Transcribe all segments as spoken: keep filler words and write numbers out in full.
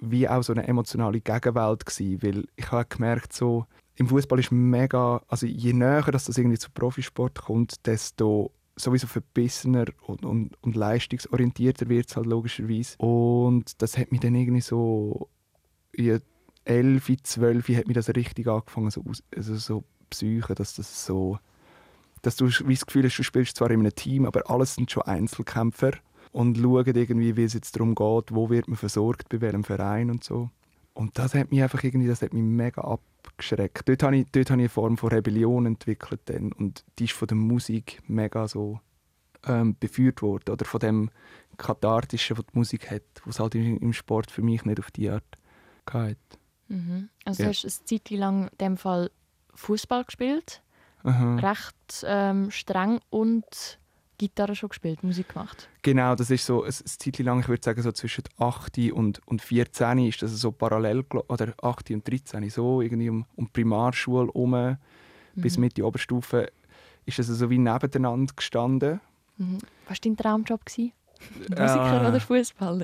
wie auch so eine emotionale Gegenwelt gewesen, weil ich habe gemerkt, so, im Fußball ist mega, also je näher dass das irgendwie zu Profisport kommt, desto sowieso verbissener und, und, und leistungsorientierter wird es halt logischerweise. Und das hat mich dann irgendwie so, ja, elf, zwölf hat mich das richtig angefangen, so, aus, also so psychen, dass das so, dass du wie das Gefühl hast, du spielst zwar in einem Team, aber alles sind schon Einzelkämpfer und schauen irgendwie, wie es jetzt darum geht, wo wird man versorgt, bei welchem Verein und so. Und das hat mich einfach irgendwie, das hat mich mega abgeschreckt. Dort habe ich, dort habe ich eine Form von Rebellion entwickelt dann. Und die ist von der Musik mega so ähm, befeuert worden. Oder von dem Kathartischen, was die Musik hat, was es halt im Sport für mich nicht auf die Art hatte. Mhm. Also ja. du hast eine Zeit lang in dem Fall Fußball gespielt, Aha. recht ähm, streng und Gitarre schon gespielt, Musik gemacht. Genau, das ist so eine Zeit lang, ich würde sagen so zwischen acht und, und vierzehn ist das so parallel, oder acht und dreizehn, so irgendwie um, um die Primarschule herum, mhm. bis Mitte Oberstufe, ist das so wie nebeneinander gestanden. Mhm. Was war dein Traumjob? Musiker äh, oder Fußballer?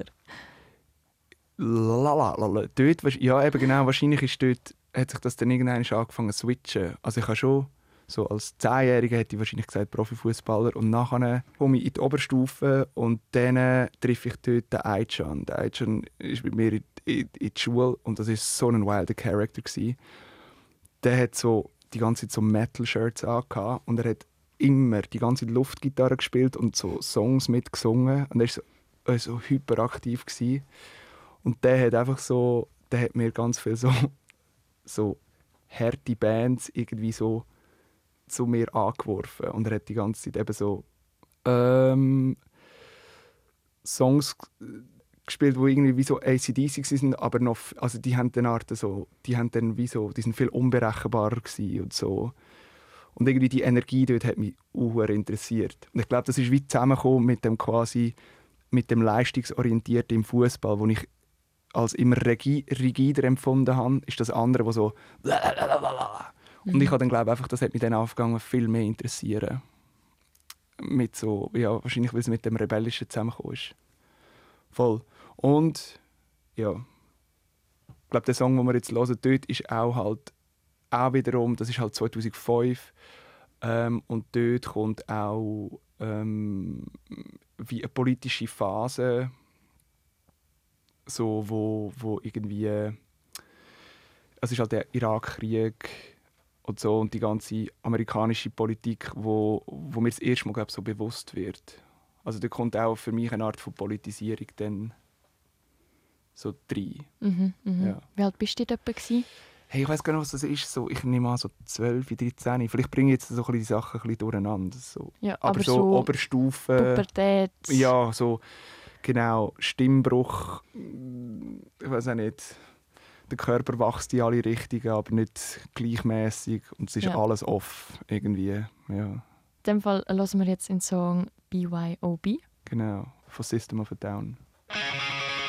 Lalalala. Dort, ja eben genau, wahrscheinlich ist dort, hat sich das dann irgendwann angefangen zu switchen. Also ich habe schon, so als Zehnjähriger hätte ich wahrscheinlich gesagt Profifußballer und nachher komme ich in die Oberstufe und dann treffe ich dort den Aichan. Der Aichan ist mit mir in, in, in die Schule und das war so ein wilder Charakter gewesen. Der hat so die ganze Zeit so Metal-Shirts angehabt und er hat immer die ganze Zeit Luftgitarre gespielt und so Songs mitgesungen und er war so, äh, so hyperaktiv gewesen. Und der hat einfach so, der hat mir ganz viel so, so harte Bands irgendwie so zu mir angeworfen. Und er hat die ganze Zeit eben so ähm, Songs gespielt, die irgendwie wie so A C D C waren, aber noch, also die haben dann Art so, die haben dann wie so, die sind viel unberechenbarer gewesen und so. Und irgendwie die Energie dort hat mich sehr interessiert. Und ich glaube, das ist wie zusammengekommen mit dem quasi, mit dem leistungsorientierten im Fußball, wo ich als immer rigider empfunden habe, ist das andere, was so mhm. Und ich habe dann glaube einfach, das hat mich dann angefangen viel mehr interessieren. Mit so, ja, wahrscheinlich, weil es mit dem Rebellischen zusammengekommen ist. Voll. Und ja, ich glaube, der Song, den wir jetzt hören, dort ist auch halt, auch wiederum, das ist halt zweitausendfünf ähm, und dort kommt auch ähm, wie eine politische Phase, so, wo, wo irgendwie, es ist halt der Irakkrieg und so und die ganze amerikanische Politik, wo, wo mir das erste Mal glaub, so bewusst wird. Also da kommt auch für mich eine Art von Politisierung dann so rein. Mhm, mhm. Ja. Wie alt bist du dort etwa? Hey, ich weiss gar nicht, was das ist. So, ich nehme an, so zwölf, dreizehn. Vielleicht bringe ich jetzt so die Sachen ein bisschen durcheinander. So. Ja, aber, aber so, so Oberstufe. Pubertät. Ja, so genau. Stimmbruch. Ich weiß auch nicht. Der Körper wächst in alle Richtungen, aber nicht gleichmäßig und es ist ja. alles off irgendwie. Ja. In dem Fall hören wir jetzt den Song B Y O B. Genau, von System of a Down.